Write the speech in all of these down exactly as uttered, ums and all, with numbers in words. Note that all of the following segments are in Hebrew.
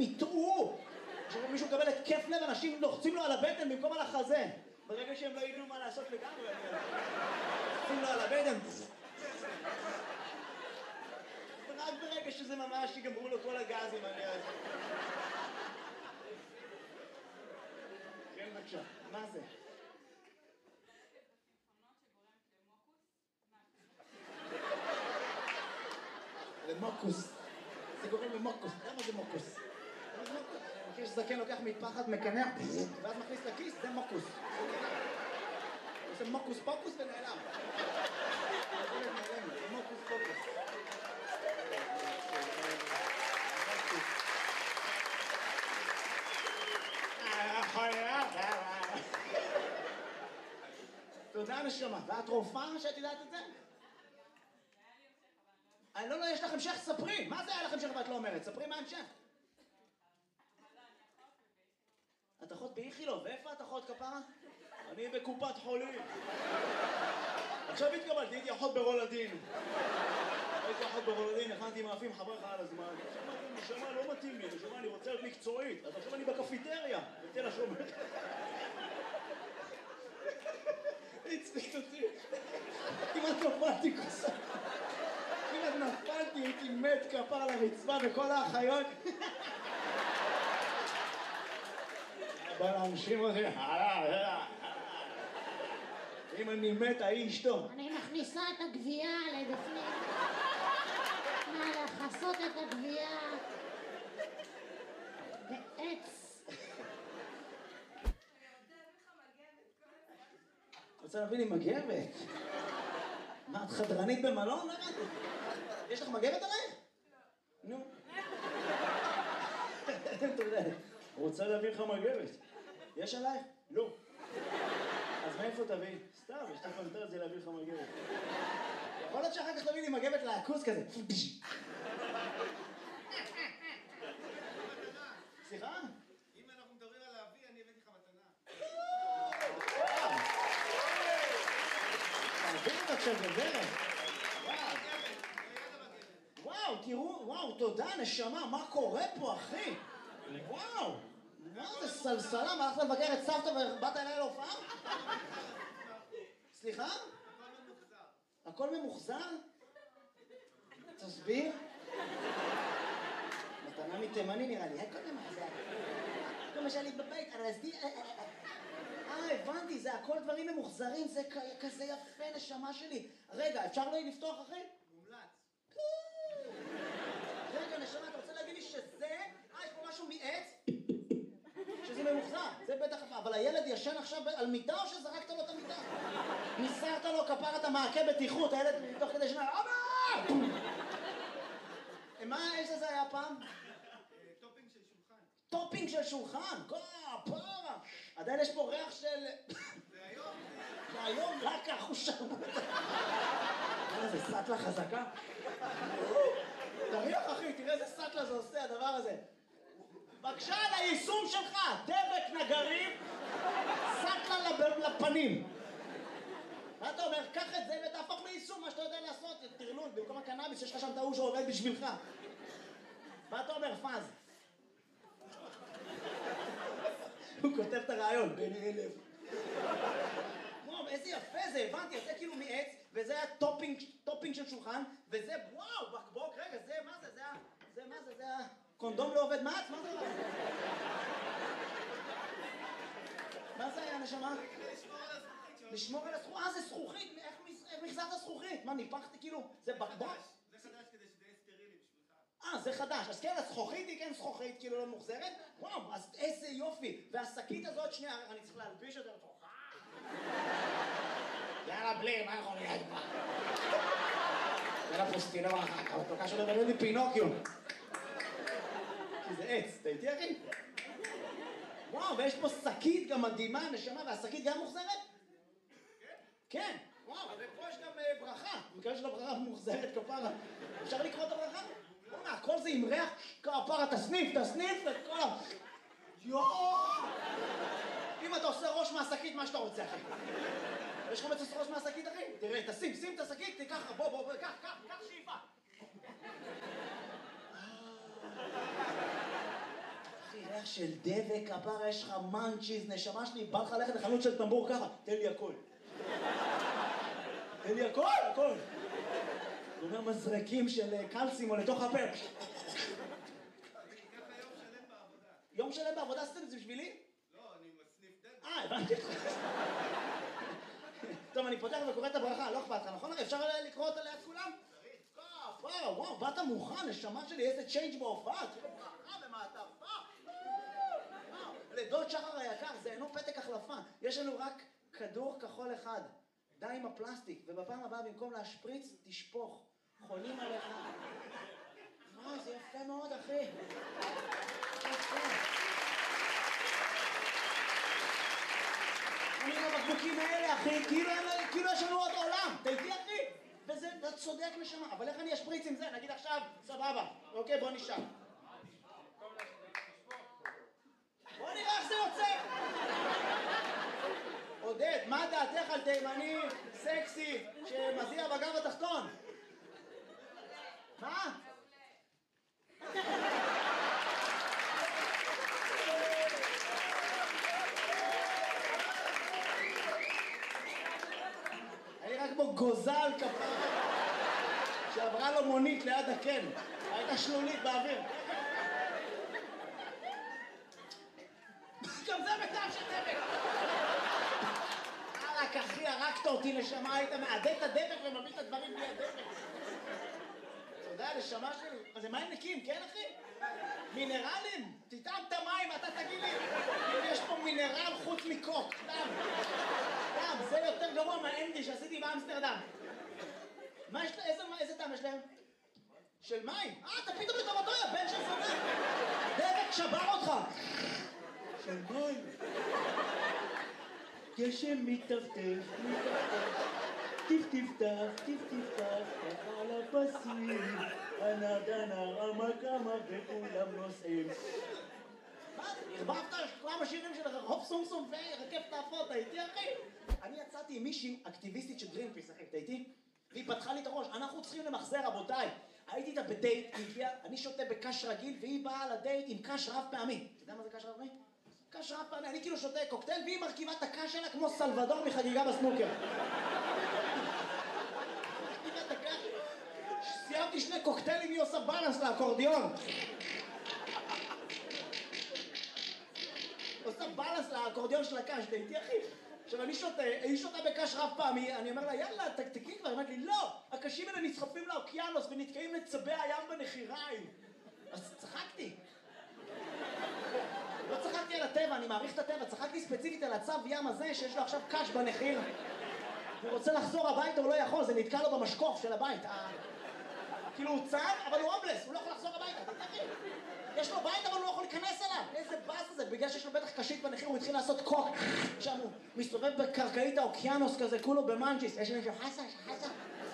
אנשים יטעו. עכשיו מישהו מקבל התקף לב, אנשים לוחצים לו על הבטן במקום על החזה. ברגע שהם לא ידעו מה לעשות לגמרי, לוחצים לו על הבטן. ורק ברגע שזה ממש יגמרו לו כל הגזים, אני אז... כן, בבקשה, מה זה? למוקוס. זה גורם למוקוס. למה זה מוקוס? אני חושב שזקן לוקח מפחד, מקנח, ואז מכניס לכיס, זה מוקוס. הוא עושה מוקוס פוקוס ונעלם. זה מוקוס פוקוס. תודה נשמה. ואת רופאה שאת יודעת את זה? לא, לא, יש לכם המשך, ספרי. מה זה היה לכם המשך ואת לא אומרת? ספרי מה המשך. את אחות באיכילוב, ואיפה את אחות כפרה? אני בקופת חולים. עכשיו התקבלתי, הייתי אחות ברולדין. הייתי אחות ברולדין, הכנתי מאפים חברך על הזמן. נשמה, לא מתאים לי, נשמה, אני רוצה להיות מקצועית. אז עכשיו אני בקפיטריה, בתל השומר. הצחיק אותי. כמעט נפלתי כוסה. כמעט נפלתי, הייתי מת כפר לרצפה וכל האחיות. בא להנשים אותי, אם אני מת, האי אשתו. אני מכניסה את הגבייה לבפנים. מה, לחסות את הגבייה בעץ. רוצה להבין עם מגבת? מה, את חדרנית במלון? יש לך מגבת עלייך? נו. אתה יודע, רוצה להביא לך מגבת. יש עלייך? לא. אז מאיפה תביא? סתם, יש לך פנטזיה להביא לך מגבת. יכול להיות שאחר כך תביא לי מגבת לעקוס כזה. סליחה? אם אנחנו מדברים על להביא, אני הבאתי לך מתנה. תביא את עכשיו בברך. וואו, תראו, וואו, תודה, נשמה, מה קורה פה, אחי? וואו, מה זה סלסלה? מה, הלכת לבקר את סבתא ובאת אליי להופעה? סליחה? הכל ממוחזר? תסביר? מתנה מתימני נראה לי, הכל ממוחזר. כל מה שהיה לי בבית, הרזדי... אה, הבנתי, זה הכל דברים ממוחזרים, זה כזה יפה, נשמה שלי. רגע, אפשר לא לפתוח, אחי? מומלץ. רגע, נשמה, אתה רוצה להגיד לי שזה... אה, יש פה משהו מעץ? שזה ממוחזר, זה בטח... אבל הילד ישן עכשיו על מיטה או שזרקת לו את המיטה? ניסרת לו כפרת המעקה בטיחות, הילד תוך כדי שנה... אבא! מה האש הזה היה פעם? טופינג של שולחן. טופינג של שולחן? כפרה! עדיין יש פה ריח של... זה היום. זה היום רק החושה. איזה סטלה חזקה. תריח אחי, תראה איזה סטלה זה עושה הדבר הזה. בבקשה על היישום שלך, דבק נגרים, סטלה לפנים. מה אתה אומר? קח את זה ותהפוך ליישום, מה שאתה יודע לעשות, תרלול, במקום הקנאביס יש לך שם טעו שעובד בשבילך. מה אתה אומר, פאז? הוא כותב את הרעיון, בין אלף. וואו, איזה יפה זה, הבנתי, זה כאילו מעץ, וזה היה טופינג, טופינג של שולחן, וזה, וואו, בקבוק, רגע, זה, מה זה, זה, זה, מה זה, זה, קונדום לא עובד מעץ, מה זה? מה זה היה, נשמה? לשמור על הזכוכית, אה, זה זכוכית, איך מחזרת זכוכית? מה, ניפחתי כאילו, זה בקבוק? זה חדש כדי שזה יהיה סטרילי בשבילך. אה, זה חדש, אז כן, הזכוכית היא כן זכוכית, כאילו לא מוחזרת? וואו, אז איזה יופי, והשקית הזאת, שנייה, אני צריך להלביש את זה לתוכה. יאללה, בלי, מה יכול להיות פה? יאללה, פוסטינה אחר כך, תוקע שלא דמיון לי פינוקיו. כי זה עץ, אתה איתי אחי? וואו, ויש פה שקית גם מדהימה, נשמה, והשקית גם מוחזרת? כן, וואו, ופה יש גם ברכה, מקווה של הברכה מוחזרת כפרה. אפשר לקרוא את הברכה? בוא'נה, הכל זה עם ריח כפרה, תסניף, תסניף את כל ה... יואו! אם אתה עושה ראש מהשקית, מה שאתה רוצה, אחי? יש לך מצוס ראש מהשקית, אחי? תראה, תשים, שים את השקית, תיקח, בוא, בוא, בוא, קח, קח, קח שאיפה. ריח של דבק, כפרה, יש לך מנצ'יז, נשמה שלי, בא לך ללכת לחנות של טמבור ככה, תן לי הכל. תן לי הכל, הכל. הוא אומר מזרקים של קלסימו לתוך הפה. ככה יום שלם בעבודה. יום שלם בעבודה עשיתם את זה בשבילי? לא, אני מסניף דלק. אה, הבנתי. טוב, אני פותח וקורא את הברכה, לא אכפת לך, נכון? אפשר לקרוא אותה ליד כולם? כפרה, וואו, באת מוכן, נשמה שלי, איזה צ'יינג' בהופעה, תראה ברכה במעטפה. לדוד שחר היקר, זה אינו פתק החלפה, יש לנו רק כדור כחול אחד, די עם הפלסטיק, ובפעם הבאה במקום להשפריץ, תשפוך, חולים עליך. וואו, זה יפה מאוד, אחי. יפה. אני עם הבקבוקים האלה, אחי, כאילו, כאילו יש לנו עוד עולם, אתה איתי, אחי? וזה, אתה צודק נשמה, אבל איך אני אשפריץ עם זה? נגיד עכשיו, סבבה, אוקיי, בוא נשאר. בוא נראה איך זה יוצא. עודד, מה דעתך על תימני, סקסי, שמזיע בגב התחתון? מה? אני רק כמו גוזל כפרה שעברה לו מונית ליד הקן, הייתה שלולית באוויר. גם זה בטעם של דבק. רק אחי, הרגת אותי נשמה, היית מעדד את הדבק ומביא את הדברים בלי הדבק. אתה יודע, נשמה שלי, מה זה מים נקיים, כן אחי? מינרלים? תטעם את המים, אתה תגיד לי אם יש פה מינרל חוץ מקוק, טעם. טעם, זה יותר גרוע מהאנדי שעשיתי באמסטרדם. מה יש, איזה, איזה טעם יש להם? של מים? אה, אתה פתאום לטובתו, יא בן של זונה. דבק שבר אותך. של מים. גשם מטפטף, מטפטף. טיף טיפטף, טיף טיפטף, ככה על הפסים. הנר דנר, עמק עמק וכולם נוסעים. מה? הרבבת כמה שירים של הופ סום סום ורקף תעפות, הייתי אחי? אני יצאתי עם מישהי אקטיביסטית של גרינפיס, אחי, אתה איתי? והיא פתחה לי את הראש, אנחנו צריכים למחזר רבותיי. הייתי איתה בדייט, היא הגיעה, אני שותה בקש רגיל והיא באה לדייט עם קש רב פעמי. אתה יודע מה זה קש רב פעמי? קש רב פעמי, אני כאילו שותה קוקטייל והיא מרכיבה את הקש שלה כמו סלבדור מחגיגה בסנוקר. סיימתי שני קוקטיילים, היא עושה בלנס לאקורדיון. עושה בלנס לאקורדיון של הקש, דייתי אחי. עכשיו אני שותה, היא שותה בקש רב פעמי, אני אומר לה יאללה תקתקי כבר, היא אומרת לי לא, הקשים האלה נסחפים לאוקיינוס ונתקעים לצבי הים בנחיריים. אז צחקתי. לא צחקתי על הטבע, אני מעריך את הטבע, צחקתי ספציפית על הצב ים הזה שיש לו עכשיו קש בנחיר. הוא רוצה לחזור הביתה, הוא לא יכול, זה נתקע לו במשקוף של הבית. כאילו הוא צב, אבל הוא הומלס, הוא לא יכול לחזור הביתה, אתה תגיד. יש לו בית, אבל הוא לא יכול להיכנס אליו. איזה באס זה, בגלל שיש לו בטח קשית בנחיר, הוא התחיל לעשות קוק. שם הוא מסתובב בקרקעית האוקיינוס כזה, כולו במנג'יס. יש מישהו, חסה, חסה.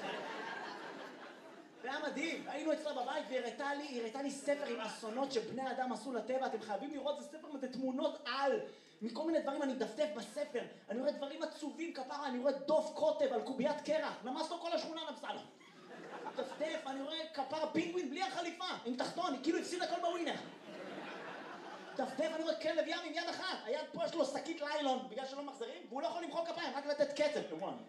זה היה מדהים, היינו אצלה בבית והיא הראתה לי, היא הראתה לי ספר עם אסונות שבני אדם עשו לטבע, אתם חייבים לראות, זה ספר עם תמונות על. מכל מיני דברים אני מדפדף בספר, אני רואה דברים עצובים כפרה, אני רואה דוף קוטב על קוביית קרח, נמס לו כל השכונה נמסה לו. דפדף, אני רואה כפרה פינגווין בלי החליפה, עם תחתון, היא כאילו הפסיד הכל בווינר. דפדף, אני רואה כלב ים עם יד אחת, היד פה יש לו שקית ליילון, בגלל שלא מחזרים, והוא לא יכול למחוא כפיים, רק לתת קצב.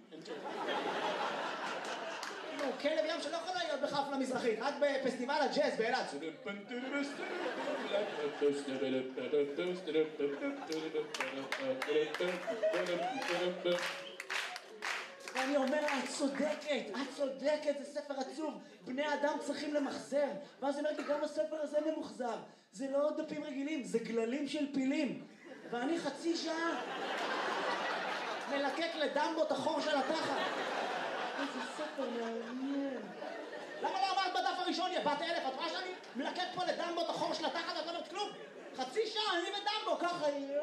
כאילו, כלב ים שלא יכול להיות בחפלה מזרחית, רק בפסטיבל הג'אז באילת. ואני אומר, את צודקת, את צודקת, זה ספר עצוב, בני אדם צריכים למחזר. ואז אני אומר, גם הספר הזה ממוחזר. זה לא דפים רגילים, זה גללים של פילים. ואני חצי שעה מלקק לדמבו את החור של התחת. איזה ספר מעניין. למה לא אמרת בדף הראשון, יא בת אלף? את רואה שאני מלקק פה לדמבו את החור של התחת ואת לא אומרת כלום? חצי שעה, אני ודמבו, ככה...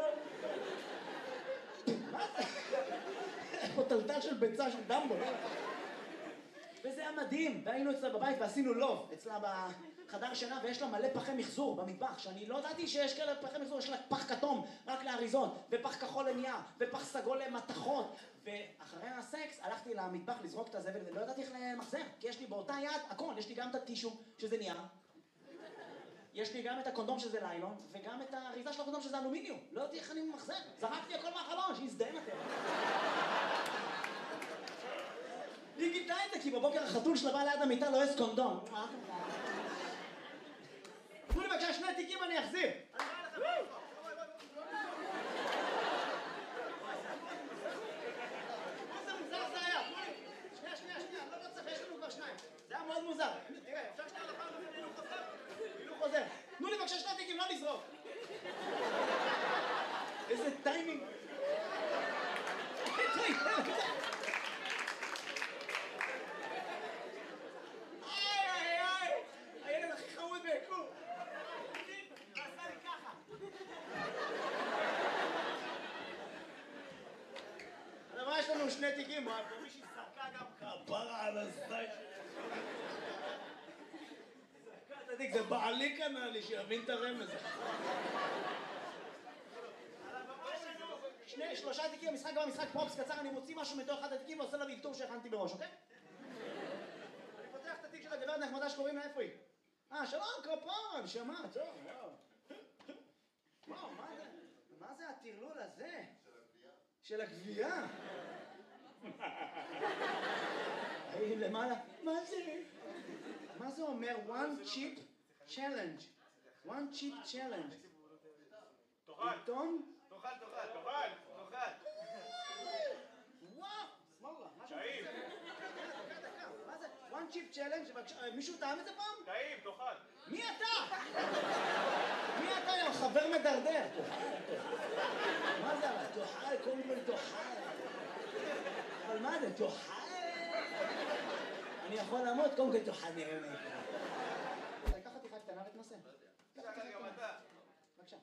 מה זה? פה טלטל של ביצה של דמבו. וזה היה מדהים, והיינו אצלה בבית ועשינו לוב, אצלה בחדר שינה, ויש לה מלא פחי מחזור במטבח, שאני לא ידעתי שיש כאלה פחי מחזור, יש לה פח כתום רק לאריזות, ופח כחול לנייר, ופח סגול למתכות, ואחרי הסקס הלכתי למטבח לזרוק את הזבל, ולא ידעתי איך למחזר, כי יש לי באותה יד הכל, יש לי גם את הטישו, שזה נייר, יש לי גם את הקונדום שזה ליילון, וגם את האריזה של הקונדום שזה אלומיניום. לא יודעת איך אני ממחזר. זרקתי הכל מהחלון, שיזדיין אתם. היא גידלה את זה, כי בבוקר החתול שלה בא ליד המיטה לועס קונדום. תנו לי בבקשה שני תיקים אני אחזיר. איזה מוזר זה היה. שנייה, שנייה, שנייה, לא לא צריך, יש לנו כבר שניים. זה היה מאוד מוזר. תראה, אפשר שנייה לפעם לפני הילוך חוזר? הילוך חוזר. תנו לי בבקשה שני תיקים, לא לזרוק. איזה טיימינג. איי, איי, איי. הילד הכי חמוד ביקום. עשה לי ככה. אבל מה יש לנו שני תיקים? פה מישהי זרקה גם כפרה על הזין. זרקה את התיק, זה בעלי קנה לי, שיבין את הרמז. שני, שלושה תיקים, המשחק גם המשחק פרופס קצר, אני מוציא משהו מתוך אחד התיקים ועושה לה ויקטור שהכנתי בראש, אוקיי? אני פותח את התיק של הגברת נחמדה שקוראים לה, איפה היא? אה, שלום, כפרה, נשמה, טוב, וואו. וואו, מה זה? מה זה הטרלול הזה? של הגבייה. היי, למעלה, מה זה? מה זה אומר? one chip challenge. one chip challenge. תאכל. עיתון? תאכל, תאכל, תאכל, תאכל. וואו, סמאללה, משהו טעים. דקה, דקה, מה זה? one chip challenge, מישהו טעם את זה פעם? טעים, תאכל. מי אתה? מי אתה, יא חבר מדרדר? מה זה אבל? תאכל, קודם כל תאכל. אבל מה זה? תאכל? אני יכול למות, קודם כל תאכל נראה מה יקרה. לקחת חתיכה קטנה ותנסה. תאכל גם אתה. בבקשה.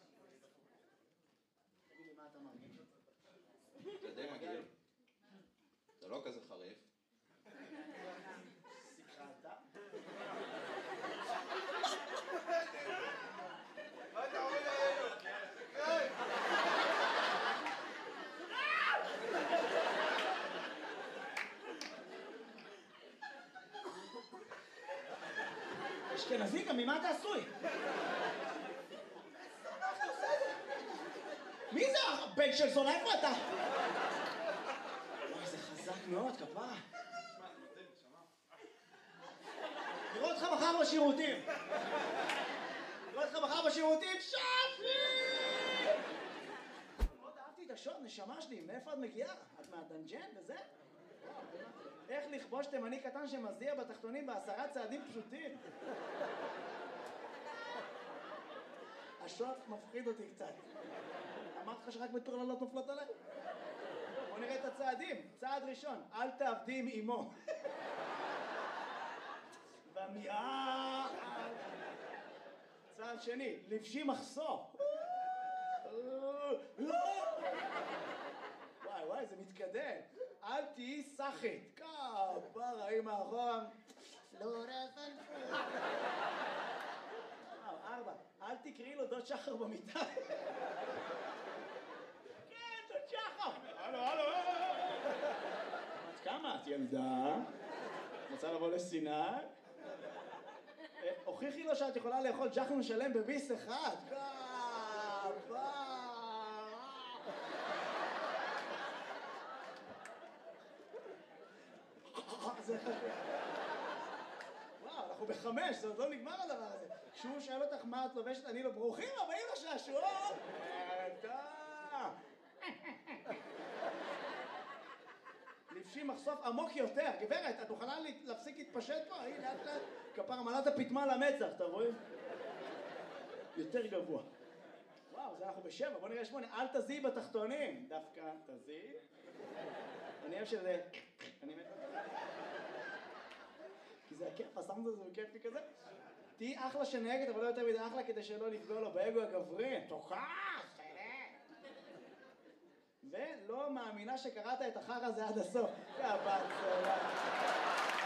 תגיד לי מה אתה מרגיש. זה די מגעיל. זה לא כזה חריף. שיחדת? מה אתה עומד עלינו? די. אשכנזי, גם ממה אתה עשוי? מי זה הבן של זונה? איפה אתה? וואי, זה חזק מאוד, כפרה. נראה אותך מחר בשירותים. נראה אותך מחר בשירותים, שפי! מאוד אהבתי את השוט, נשמה שלי, מאיפה את מגיעה? את מהדנג'ן וזה? איך לכבוש תימני קטן שמזיע בתחתונים בעשרה צעדים פשוטים? השוט מפחיד אותי קצת. אמרתי לך שרק מטורללות נופלות עליי? בוא נראה את הצעדים. צעד ראשון, אל תעבדי עם אמו. במיעה... צעד שני, לבשי מחסור. וואי וואי, זה מתקדם. אל תהיי סחית. כפרה, אמא אחורה. פלורה פלפול. וואו, ארבע. אל תקראי לו דוד שחר במיטה. כן, דוד שחר. הלו, הלו. את כמה? את ילדה? רוצה לבוא לסיני? הוכיחי לו שאת יכולה לאכול ג'חנון שלם בביס אחד. כפרה. וואו, אנחנו בחמש, זה עוד לא נגמר הדבר הזה. כשהוא שואל אותך מה את לובשת, אני לא ברוכים הבאים לשעשועון. לבשי מחשוף עמוק יותר. גברת, את מוכנה להפסיק להתפשט פה? הנה, לאט לאט. כפרה מלאת הפטמה למצח, אתה רואה? יותר גבוה. וואו, זה אנחנו בשבע, בוא נראה שמונה. אל תזיעי בתחתונים. דווקא תזיעי. אני אוהב שזה... אני מת... כי זה הכיף, הסאונד הזה הוא כיף לי כזה. תהי אחלה שנהגת, אבל לא יותר מדי אחלה כדי שלא לפגוע לו באגו הגברי. תוכח! ולא מאמינה שקראת את החרא הזה עד הסוף. יא בת זונה.